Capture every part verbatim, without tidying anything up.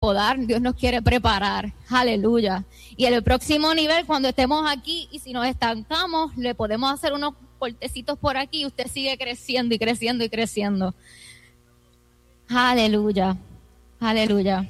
podar, Dios nos quiere preparar. Aleluya. Y en el próximo nivel, cuando estemos aquí y si nos estancamos, le podemos hacer unos cortecitos por aquí y usted sigue creciendo y creciendo y creciendo. Aleluya. Aleluya.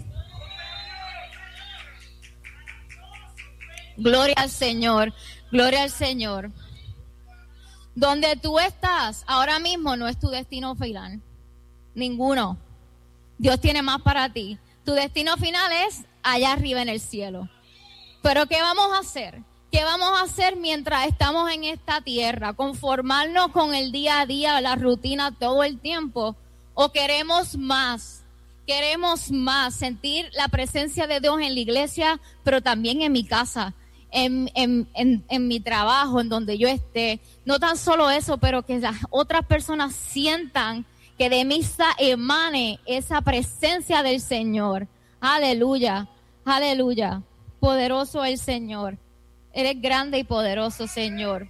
Gloria al Señor. Gloria al Señor. Donde tú estás ahora mismo no es tu destino final. Ninguno. Dios tiene más para ti. Tu destino final es allá arriba en el cielo. Pero ¿qué vamos a hacer? ¿Qué vamos a hacer mientras estamos en esta tierra? ¿Conformarnos con el día a día, la rutina todo el tiempo? ¿O queremos más? Queremos más, sentir la presencia de Dios en la iglesia, pero también en mi casa. En, en, en, en mi trabajo, en donde yo esté. No tan solo eso, pero que las otras personas sientan que de mí emane esa presencia del Señor. Aleluya, aleluya. Poderoso el Señor. Eres grande y poderoso, Señor.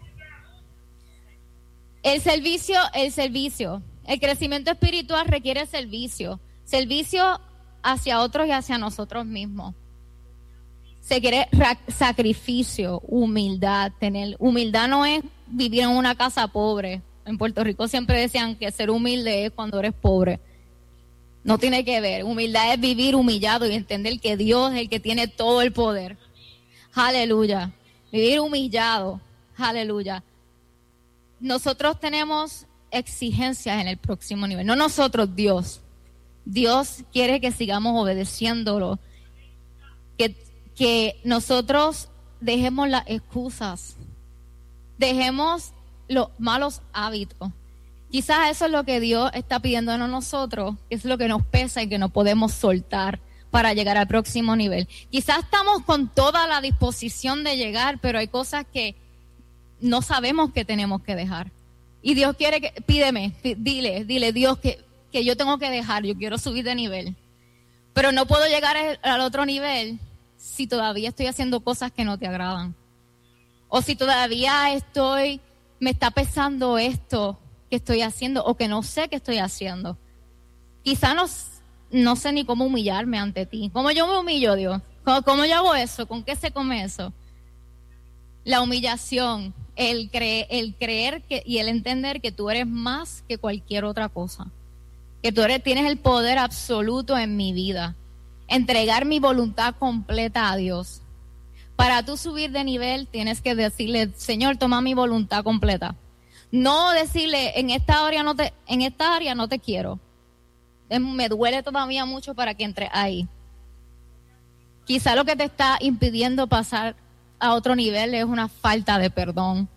El servicio, el servicio. El crecimiento espiritual requiere servicio. Servicio hacia otros y hacia nosotros mismos. Se quiere ra- sacrificio, humildad. Tener humildad no es vivir en una casa pobre. En Puerto Rico siempre decían que ser humilde es cuando eres pobre. No tiene que ver. Humildad es vivir humillado y entender que Dios es el que tiene todo el poder. Aleluya. Vivir humillado. Aleluya. Nosotros tenemos exigencias en el próximo nivel. No nosotros, Dios. Dios quiere que sigamos obedeciéndolo. Que que nosotros dejemos las excusas, dejemos los malos hábitos. Quizás eso es lo que Dios está pidiéndonos a nosotros, que es lo que nos pesa y que no podemos soltar para llegar al próximo nivel. Quizás estamos con toda la disposición de llegar, pero hay cosas que no sabemos que tenemos que dejar. Y Dios quiere que, pídeme, dile, dile Dios que, que yo tengo que dejar, yo quiero subir de nivel. Pero no puedo llegar al otro nivel si todavía estoy haciendo cosas que no te agradan. O si todavía estoy, me está pesando esto que estoy haciendo o que no sé qué estoy haciendo. Quizá no, no sé ni cómo humillarme ante ti. ¿Cómo yo me humillo, Dios? ¿Cómo, cómo yo hago eso? ¿Con qué se come eso? La humillación, el, cre, el creer que, y el entender que tú eres más que cualquier otra cosa. Que tú eres, tienes el poder absoluto en mi vida. Entregar mi voluntad completa a Dios. Para tú subir de nivel tienes que decirle, Señor, toma mi voluntad completa. No decirle, en esta área no te, en esta área no te quiero. Me duele todavía mucho para que entre ahí. Quizá lo que te está impidiendo pasar a otro nivel es una falta de perdón.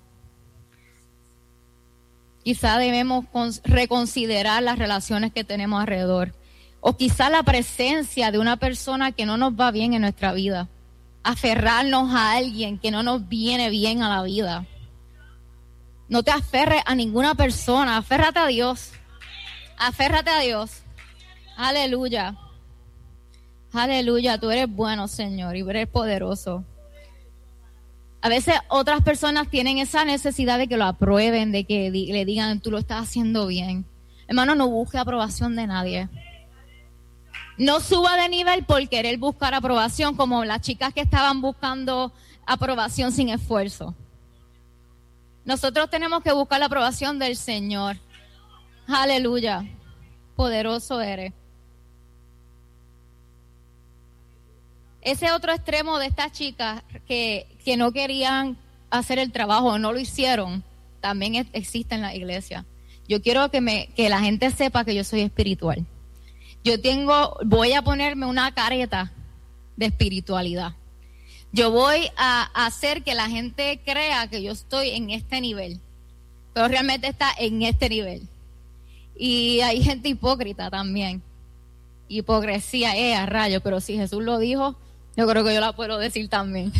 Quizá debemos reconsiderar las relaciones que tenemos alrededor. O quizá la presencia de una persona que no nos va bien en nuestra vida. Aferrarnos a alguien que no nos viene bien a la vida. No te aferres a ninguna persona, aférrate a Dios. Aférrate a Dios. Aleluya. Aleluya, tú eres bueno, Señor, y eres poderoso. A veces otras personas tienen esa necesidad de que lo aprueben, de que di- le digan, tú lo estás haciendo bien. Hermano, no busque aprobación de nadie. No suba de nivel por querer buscar aprobación, como las chicas que estaban buscando aprobación sin esfuerzo. Nosotros tenemos que buscar la aprobación del Señor. Aleluya. Poderoso eres. Ese otro extremo de estas chicas que, que no querían hacer el trabajo, no lo hicieron, también es, existe en la iglesia. Yo quiero que, me, que la gente sepa que yo soy espiritual. Yo tengo, voy a ponerme una careta de espiritualidad. Yo voy a, a hacer que la gente crea que yo estoy en este nivel, pero realmente está en este nivel. Y hay gente hipócrita también. Hipocresía, eh, a rayo, pero si Jesús lo dijo, yo creo que yo la puedo decir también.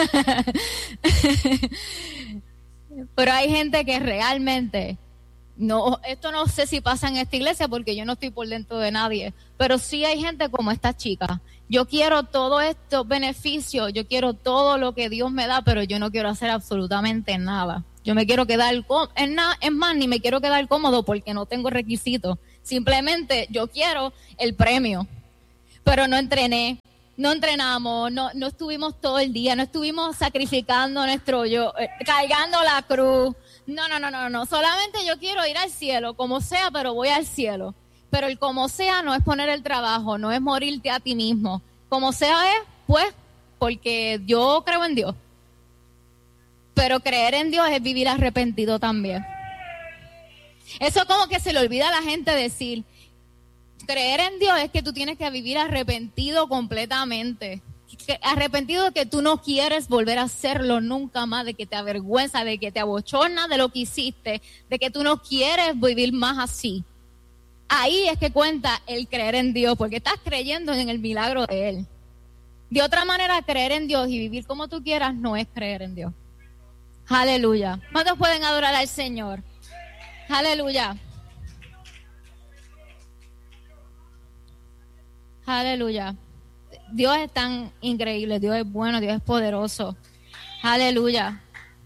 Pero hay gente que realmente, no, esto no sé si pasa en esta iglesia porque yo no estoy por dentro de nadie, pero sí hay gente como esta chica. Yo quiero todos estos beneficios, yo quiero todo lo que Dios me da, pero yo no quiero hacer absolutamente nada. Yo me quiero quedar, en nada, es más, ni me quiero quedar cómodo porque no tengo requisitos. Simplemente yo quiero el premio. pero no entrené, no entrenamos, no, no estuvimos todo el día, no estuvimos sacrificando nuestro yo, eh, cargando la cruz. No, no, no, no, no, solamente yo quiero ir al cielo, como sea, pero voy al cielo. Pero el como sea no es poner el trabajo, no es morirte a ti mismo. Como sea es, pues, porque yo creo en Dios. Pero creer en Dios es vivir arrepentido también. Eso como que se le olvida a la gente decir. Creer en Dios es que tú tienes que vivir arrepentido completamente. Que, arrepentido de que tú no quieres volver a hacerlo nunca más, de que te avergüenza, de que te abochorna de lo que hiciste, de que tú no quieres vivir más así. Ahí es que cuenta el creer en Dios, porque estás creyendo en el milagro de Él. De otra manera, creer en Dios y vivir como tú quieras no es creer en Dios. Aleluya. ¿Cuántos pueden adorar al Señor? Aleluya. Aleluya. Dios es tan increíble, Dios es bueno, Dios es poderoso. Aleluya.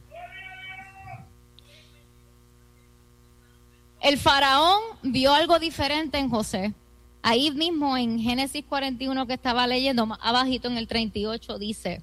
El faraón vio algo diferente en José. Ahí mismo en Génesis cuarenta y uno que estaba leyendo, más abajito en el treinta y ocho dice: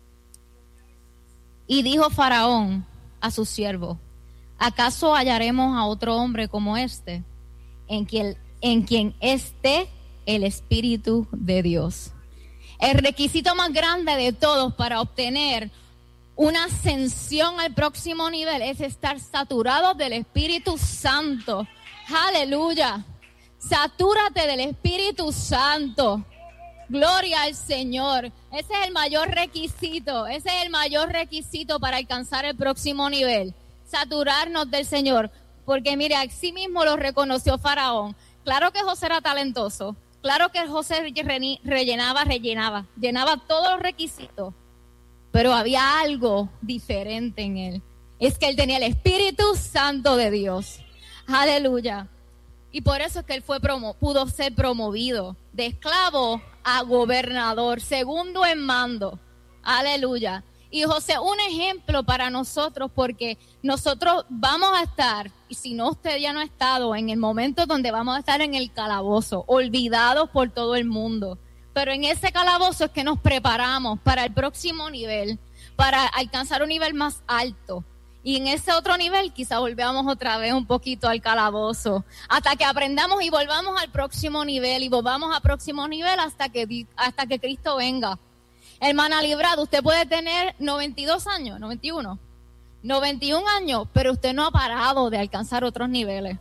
y dijo Faraón a sus siervos: ¿acaso hallaremos a otro hombre como este, en quien, en quien esté el Espíritu de Dios? El requisito más grande de todos para obtener una ascensión al próximo nivel es estar saturados del Espíritu Santo. Aleluya. Satúrate del Espíritu Santo. Gloria al Señor. Ese es el mayor requisito. Ese es el mayor requisito para alcanzar el próximo nivel. Saturarnos del Señor. Porque mire, así mismo lo reconoció Faraón. Claro que José era talentoso. Claro que José rellenaba, rellenaba. Llenaba todos los requisitos. Pero había algo diferente en él. Es que él tenía el Espíritu Santo de Dios. Aleluya. Y por eso es que él fue promo, pudo ser promovido de esclavo a gobernador, segundo en mando. Aleluya. Y José, un ejemplo para nosotros, porque nosotros vamos a estar, y si no usted ya no ha estado, en el momento donde vamos a estar en el calabozo, olvidados por todo el mundo. Pero en ese calabozo es que nos preparamos para el próximo nivel, para alcanzar un nivel más alto. Y en ese otro nivel quizá volvamos otra vez un poquito al calabozo, hasta que aprendamos y volvamos al próximo nivel, y volvamos al próximo nivel hasta que, hasta que Cristo venga. Hermana Librado, usted puede tener noventa y dos años, noventa y uno, noventa y un años, pero usted no ha parado de alcanzar otros niveles.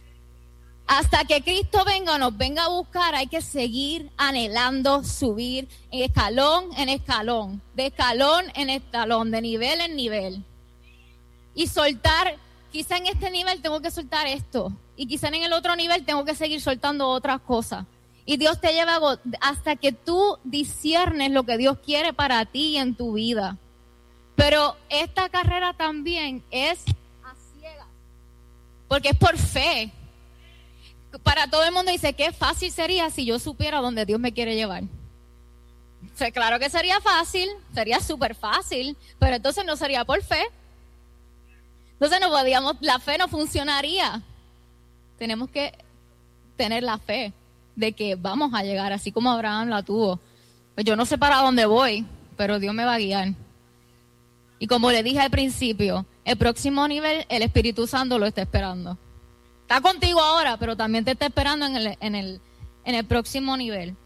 Hasta que Cristo venga o nos venga a buscar, hay que seguir anhelando subir escalón en escalón, de escalón en escalón, de nivel en nivel. Y soltar, quizá en este nivel tengo que soltar esto, y quizá en el otro nivel tengo que seguir soltando otras cosas. Y Dios te lleva hasta que tú disciernes lo que Dios quiere para ti y en tu vida. Pero esta carrera también es a ciegas, porque es por fe. Para todo el mundo dice, qué fácil sería si yo supiera dónde Dios me quiere llevar. O sea, claro que sería fácil, sería súper fácil, pero entonces no sería por fe. Entonces no podíamos, la fe no funcionaría. Tenemos que tener la fe de que vamos a llegar, así como Abraham la tuvo. Pues yo no sé para dónde voy, pero Dios me va a guiar. Y como le dije al principio, el próximo nivel, el Espíritu Santo lo está esperando. Está contigo ahora, pero también te está esperando en el, en el, en el próximo nivel.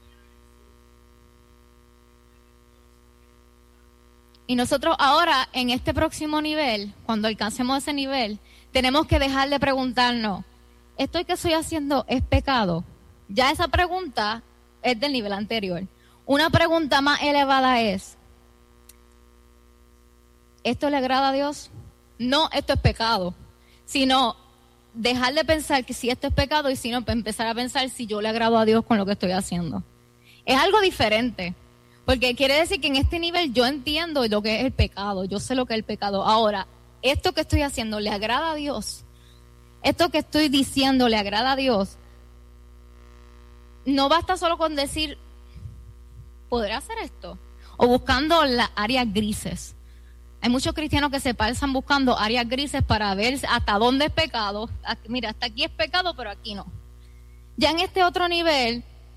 Y nosotros ahora, en este próximo nivel, cuando alcancemos ese nivel, tenemos que dejar de preguntarnos, ¿esto que estoy haciendo es pecado? Ya esa pregunta es del nivel anterior. Una pregunta más elevada es, ¿esto le agrada a Dios? No, esto es pecado. Sino dejar de pensar que si esto es pecado y si no, empezar a pensar si yo le agrado a Dios con lo que estoy haciendo. Es algo diferente. Porque quiere decir que en este nivel yo entiendo lo que es el pecado, yo sé lo que es el pecado. Ahora, esto que estoy haciendo le agrada a Dios. Esto que estoy diciendo le agrada a Dios. No basta solo con decir, ¿podré hacer esto? O buscando las áreas grises. Hay muchos cristianos que se pasan buscando áreas grises para ver hasta dónde es pecado. Mira, hasta aquí es pecado, pero aquí no. Ya en este otro nivel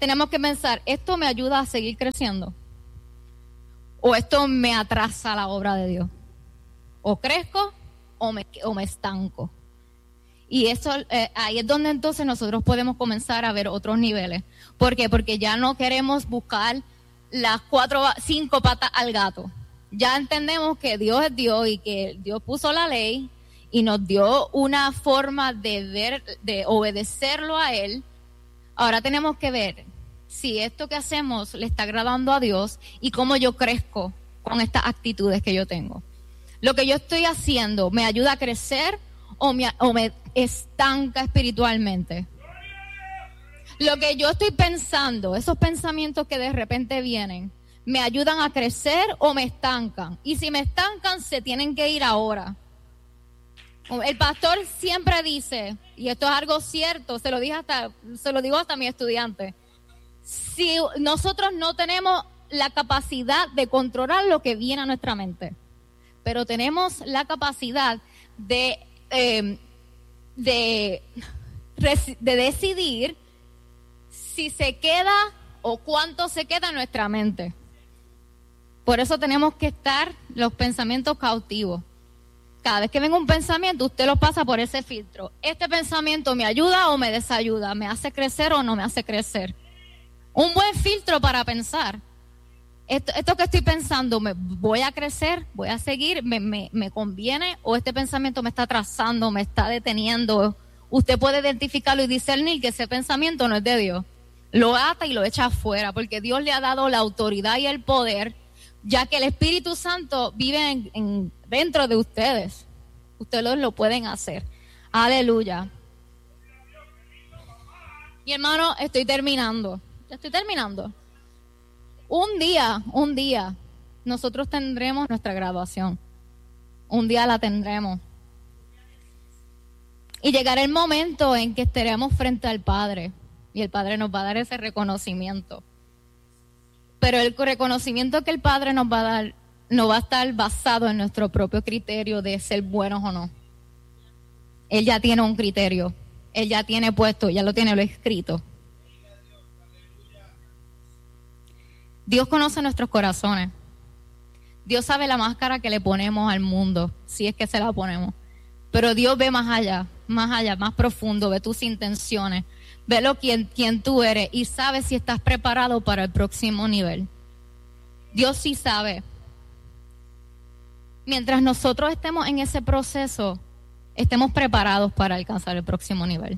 tenemos que pensar, ¿esto me ayuda a seguir creciendo? ¿O esto me atrasa la obra de Dios? O crezco o me, o me estanco. Y eso eh, ahí es donde entonces nosotros podemos comenzar a ver otros niveles. ¿Por qué? Porque ya no queremos buscar las cuatro, cinco patas al gato. Ya entendemos que Dios es Dios y que Dios puso la ley y nos dio una forma de ver, de obedecerlo a Él. Ahora tenemos que ver si esto que hacemos le está agradando a Dios y cómo yo crezco con estas actitudes que yo tengo. Lo que yo estoy haciendo me ayuda a crecer o me, o me estanca espiritualmente. Lo que yo estoy pensando, esos pensamientos que de repente vienen, ¿me ayudan a crecer o me estancan? Y si me estancan, se tienen que ir ahora. El pastor siempre dice, y esto es algo cierto, se lo dije hasta, se lo digo hasta a mi estudiante, si nosotros no tenemos la capacidad de controlar lo que viene a nuestra mente, pero tenemos la capacidad de, eh, de, de decidir si se queda o cuánto se queda en nuestra mente. Por eso tenemos que estar los pensamientos cautivos. Cada vez que venga un pensamiento, usted lo pasa por ese filtro. ¿Este pensamiento me ayuda o me desayuda? ¿Me hace crecer o no me hace crecer? Un buen filtro para pensar. Esto, esto que estoy pensando, ¿me voy a crecer? ¿Voy a seguir? ¿Me, me, me conviene? ¿O este pensamiento me está atrasando, me está deteniendo? Usted puede identificarlo y discernir que ese pensamiento no es de Dios. Lo ata y lo echa afuera, porque Dios le ha dado la autoridad y el poder, ya que el Espíritu Santo vive en, en, dentro de ustedes. Ustedes lo, lo pueden hacer. Aleluya. Mi hermano, estoy terminando. Ya estoy terminando. Un día, un día, nosotros tendremos nuestra graduación. Un día la tendremos. Y llegará el momento en que estaremos frente al Padre. Y el Padre nos va a dar ese reconocimiento. Pero el reconocimiento que el Padre nos va a dar no va a estar basado en nuestro propio criterio de ser buenos o no. Él ya tiene un criterio. Él ya tiene puesto, ya lo tiene lo escrito. Dios conoce nuestros corazones. Dios sabe la máscara que le ponemos al mundo, si es que se la ponemos. Pero Dios ve más allá, más allá, más profundo, ve tus intenciones, ve lo quien, quien tú eres y sabe si estás preparado para el próximo nivel. Dios sí sabe. Mientras nosotros estemos en ese proceso, estemos preparados para alcanzar el próximo nivel.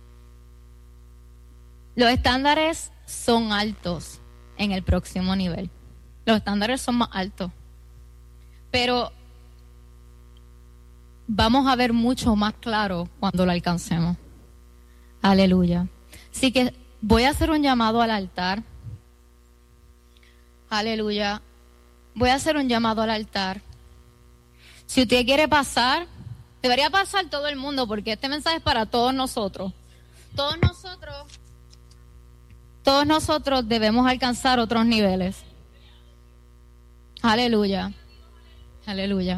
Los estándares son altos en el próximo nivel. Los estándares son más altos. Pero vamos a ver mucho más claro cuando lo alcancemos. Aleluya. Así que voy a hacer un llamado al altar. Aleluya. Voy a hacer un llamado al altar. Si usted quiere pasar, debería pasar todo el mundo, porque este mensaje es para todos nosotros. Todos nosotros, todos nosotros debemos alcanzar otros niveles. Aleluya. Aleluya.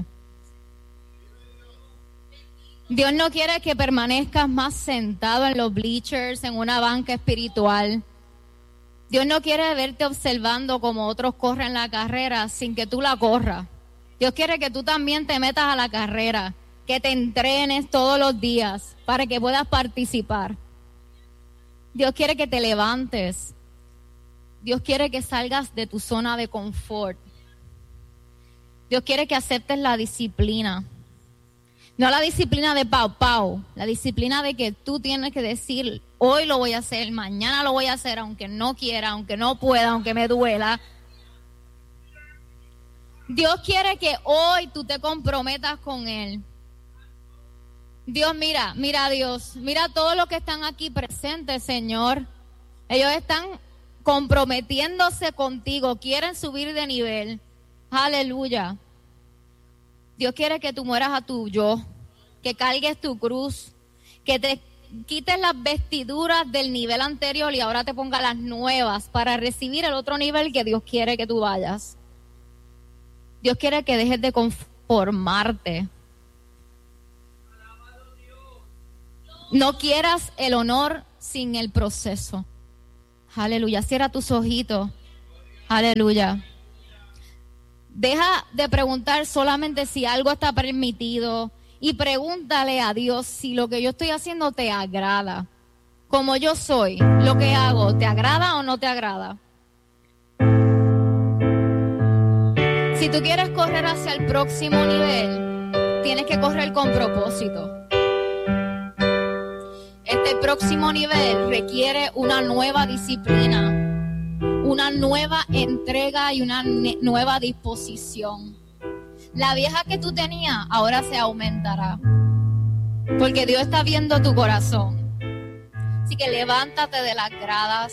Dios no quiere que permanezcas más sentado en los bleachers, en una banca espiritual. Dios no quiere verte observando como otros corren la carrera sin que tú la corras. Dios quiere que tú también te metas a la carrera, que te entrenes todos los días para que puedas participar. Dios quiere que te levantes. Dios quiere que salgas de tu zona de confort. Dios quiere que aceptes la disciplina. No la disciplina de pau pau, la disciplina de que tú tienes que decir, hoy lo voy a hacer, mañana lo voy a hacer, aunque no quiera, aunque no pueda, aunque me duela. Dios quiere que hoy tú te comprometas con Él. Dios, mira, mira Dios, mira todos los que están aquí presentes, Señor. Ellos están comprometiéndose contigo, quieren subir de nivel. Aleluya. Dios quiere que tú mueras a tu yo, que cargues tu cruz, que te quites las vestiduras del nivel anterior y ahora te pongas las nuevas para recibir el otro nivel que Dios quiere que tú vayas. Dios quiere que dejes de conformarte. No quieras el honor sin el proceso. Aleluya. Cierra tus ojitos. Aleluya. Deja de preguntar solamente si algo está permitido y pregúntale a Dios si lo que yo estoy haciendo te agrada. Como yo soy, lo que hago, ¿te agrada o no te agrada? Si tú quieres correr hacia el próximo nivel, tienes que correr con propósito. Este próximo nivel requiere una nueva disciplina, una nueva entrega y una ne- nueva disposición. La vieja que tú tenías ahora se aumentará, porque Dios está viendo tu corazón. Así que levántate de las gradas,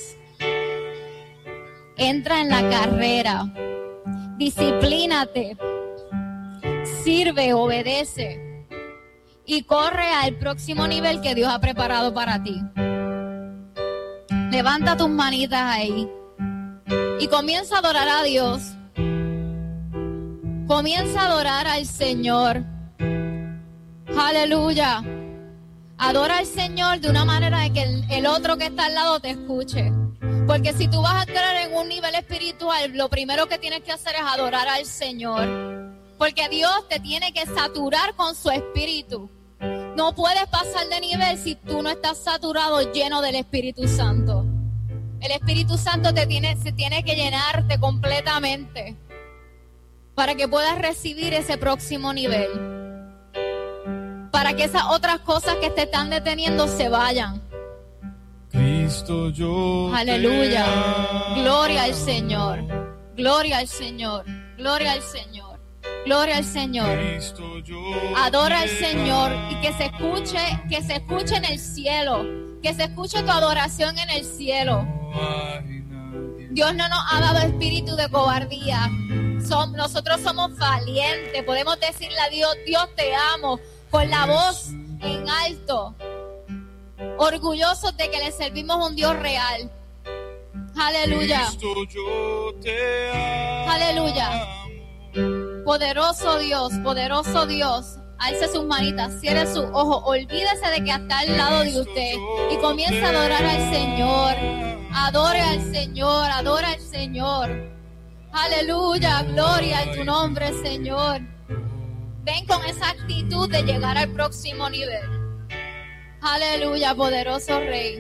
entra en la carrera, disciplínate, sirve, obedece y corre al próximo nivel que Dios ha preparado para ti. Levanta tus manitas ahí y comienza a adorar a Dios. Comienza a adorar al Señor. Aleluya. Adora al Señor de una manera de que el, el otro que está al lado te escuche. Porque si tú vas a entrar en un nivel espiritual, lo primero que tienes que hacer es adorar al Señor. Porque Dios te tiene que saturar con su espíritu. No puedes pasar de nivel si tú no estás saturado, lleno del Espíritu Santo. El Espíritu Santo te tiene, se tiene que llenarte completamente para que puedas recibir ese próximo nivel. Para que esas otras cosas que te están deteniendo se vayan. Cristo, yo Aleluya. te amo. Gloria al Señor. Gloria al Señor. Gloria al Señor. Gloria al Señor. Cristo, yo Adora al te Señor amo. y que se escuche, que se escuche en el cielo. Que se escuche tu adoración en el cielo. No hay nadie. Dios no nos ha dado espíritu de cobardía. Som- nosotros somos valientes. Podemos decirle a Dios, Dios te amo, con la voz en alto. Orgullosos de que le servimos a un Dios real. Aleluya. Cristo, yo te amo. Aleluya. Poderoso Dios, poderoso Dios. Alce sus manitas, cierre sus ojos. Olvídese de que está al lado de usted y comienza a adorar al Señor. Adore al Señor, adora al Señor. Aleluya, gloria a tu nombre, Señor. Ven con esa actitud de llegar al próximo nivel. Aleluya, poderoso Rey.